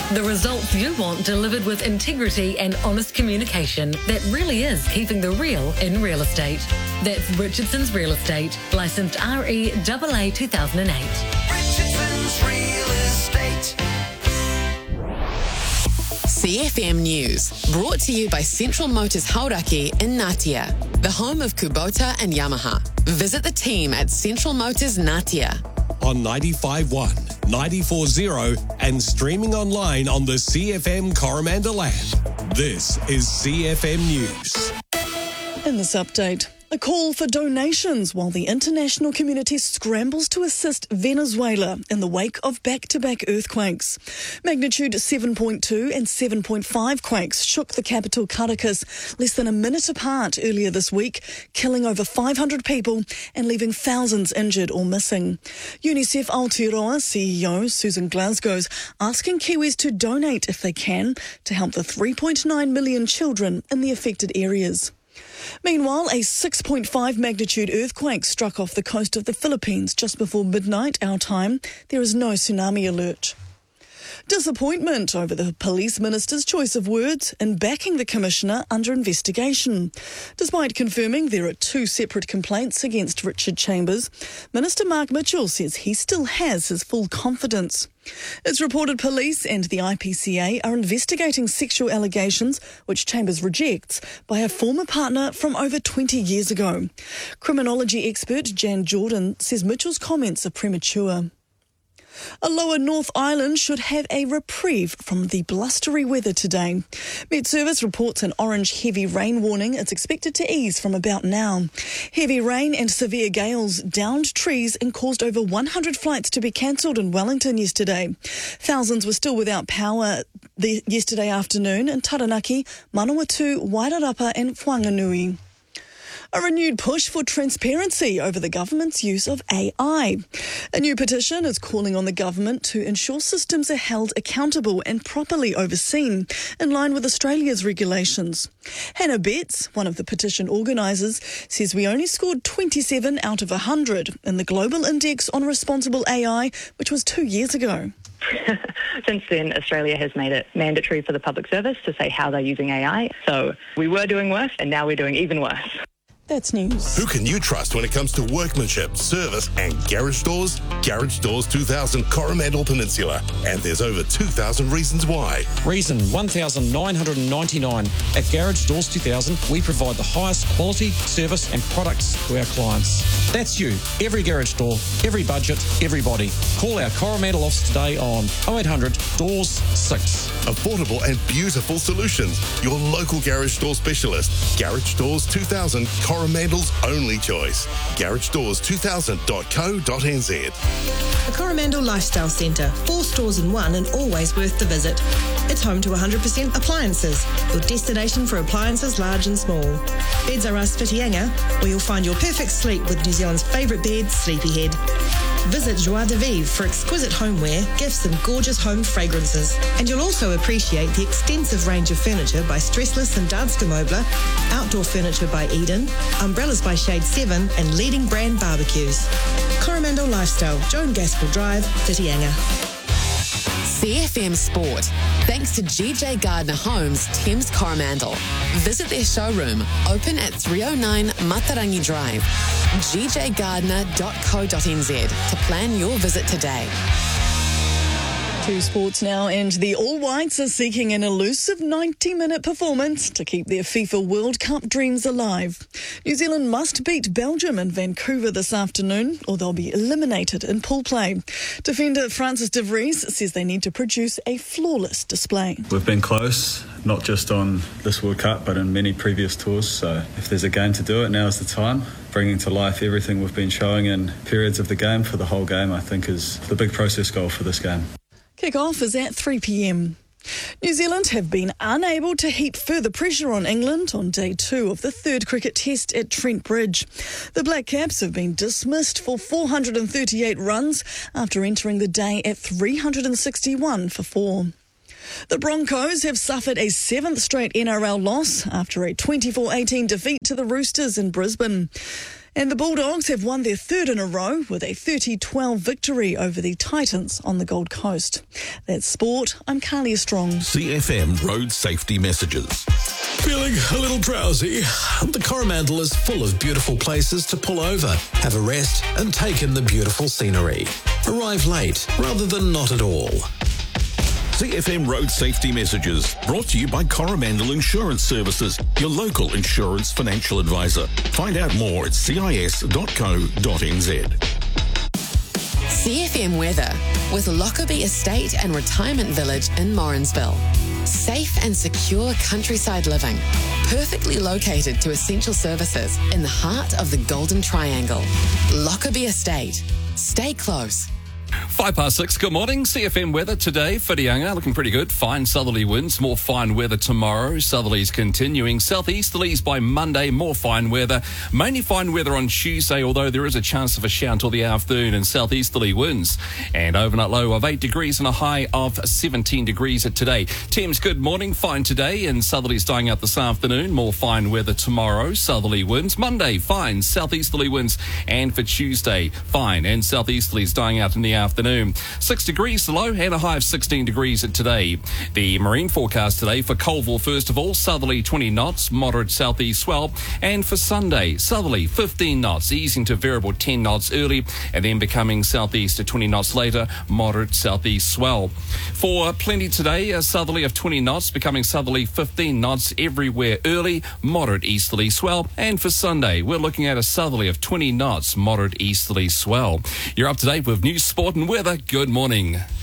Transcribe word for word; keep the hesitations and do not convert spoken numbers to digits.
The results you want delivered with integrity and honest communication that really is keeping the real in real estate. That's Richardson's Real Estate, licensed R E A A two thousand eight. Richardson's Real Estate. C F M News, brought to you by Central Motors Hauraki in Ngatea, the home of Kubota and Yamaha. Visit the team at Central Motors Ngatea. On ninety-five point one, ninety-four point zero and streaming online on the C F M Coromandel app. This is C F M News. In this update, a call for donations while the international community scrambles to assist Venezuela in the wake of back-to-back earthquakes. Magnitude seven point two and seven point five quakes shook the capital Caracas less than a minute apart earlier this week, killing over five hundred people and leaving thousands injured or missing. UNICEF Aotearoa C E O Susan Glasgow's asking Kiwis to donate if they can to help the three point nine million children in the affected areas. Meanwhile, a six point five magnitude earthquake struck off the coast of the Philippines just before midnight our time. There is no tsunami alert. Disappointment over the police minister's choice of words in backing the commissioner under investigation. Despite confirming there are two separate complaints against Richard Chambers, Minister Mark Mitchell says he still has his full confidence. It's reported police and the I P C A are investigating sexual allegations, which Chambers rejects, by a former partner from over twenty years ago. Criminology expert Jan Jordan says Mitchell's comments are premature. A lower North Island should have a reprieve from the blustery weather today. Met Service reports an orange heavy rain warning. It's expected to ease from about now. Heavy rain and severe gales downed trees and caused over one hundred flights to be cancelled in Wellington yesterday. Thousands were still without power the, yesterday afternoon in Taranaki, Manawatu, Wairarapa and Whanganui. A renewed push for transparency over the government's use of A I. A new petition is calling on the government to ensure systems are held accountable and properly overseen, in line with Australia's regulations. Hannah Betts, one of the petition organisers, says we only scored twenty-seven out of one hundred in the Global Index on Responsible A I, which was two years ago. Since then, Australia has made it mandatory for the public service to say how they're using A I. So we were doing worse, and now we're doing even worse. That's news. Who can you trust when it comes to workmanship, service and garage doors? Garage Doors two thousand Coromandel Peninsula. And there's over two thousand reasons why. Reason one thousand nine hundred ninety-nine. At Garage Doors two thousand, we provide the highest quality, service and products to our clients. That's you. Every garage door, every budget, everybody. Call our Coromandel office today on oh eight hundred doors six. Affordable and beautiful solutions. Your local garage door specialist. Garage Doors two thousand, Coromandel's only choice. garage doors two thousand dot co dot n z. The Coromandel Lifestyle Centre. Four stores in one and always worth the visit. It's home to one hundred percent appliances. Your destination for appliances large and small. Beds are us Whitianga, where you'll find your perfect sleep with New Zealand's favourite bed, Sleepyhead. Visit Joie de Vivre for exquisite homeware, gifts and gorgeous home fragrances. And you'll also appreciate the extensive range of furniture by Stressless and Danske Möbler, outdoor furniture by Eden, umbrellas by Shade seven and leading brand barbecues. Coromandel Lifestyle, Joan Gaskell Drive, Whitianga. C F M Sport, thanks to G J Gardner Homes, Thames Coromandel. Visit their showroom, open at three oh nine Matarangi Drive. g j gardner dot co dot n z to plan your visit today. To sports now, and the All Whites are seeking an elusive ninety-minute performance to keep their FIFA World Cup dreams alive. New Zealand must beat Belgium in Vancouver this afternoon, or they'll be eliminated in pool play. Defender Francis de Vries says they need to produce a flawless display. We've been close, not just on this World Cup, but in many previous tours, so if there's a game to do it, now's the time. Bringing to life everything we've been showing in periods of the game for the whole game, I think, is the big process goal for this game. Kick-off is at three p m. New Zealand have been unable to heap further pressure on England on day two of the third cricket test at Trent Bridge. The Black Caps have been dismissed for four hundred thirty-eight runs after entering the day at three hundred sixty-one for four. The Broncos have suffered a seventh straight N R L loss after a twenty-four eighteen defeat to the Roosters in Brisbane. And the Bulldogs have won their third in a row with a thirty twelve victory over the Titans on the Gold Coast. That's sport. I'm Carly Strong. C F M Road Safety Messages. Feeling a little drowsy? The Coromandel is full of beautiful places to pull over, have a rest and take in the beautiful scenery. Arrive late rather than not at all. C F M Road Safety Messages, brought to you by Coromandel Insurance Services, your local insurance financial advisor. Find out more at c i s dot co dot n z. C F M weather with Lockerbie Estate and Retirement Village in Morrinsville. Safe and secure countryside living, perfectly located to essential services in the heart of the Golden Triangle. Lockerbie Estate. Stay close. Five past six, good morning. C F M weather today, Whitianga, looking pretty good. Fine southerly winds, more fine weather tomorrow. Southerlies continuing. Southeasterlies by Monday, more fine weather. Mainly fine weather on Tuesday, although there is a chance of a shower until the afternoon and southeasterly winds. And overnight low of eight degrees and a high of seventeen degrees at today. Thames, good morning. Fine today and southerlies dying out this afternoon. More fine weather tomorrow. Southerly winds. Monday, fine. Southeasterly winds. And for Tuesday, fine. And southeasterlies dying out in the afternoon. Six degrees low and a high of sixteen degrees at today. The marine forecast today for Colville, first of all, southerly twenty knots, moderate southeast swell. And for Sunday, southerly fifteen knots, easing to variable ten knots early and then becoming southeast to twenty knots later, moderate southeast swell. For Plenty today, a southerly of twenty knots, becoming southerly fifteen knots everywhere early, moderate easterly swell. And for Sunday, we're looking at a southerly of twenty knots, moderate easterly swell. You're up to date with news, sport and weather. Good morning.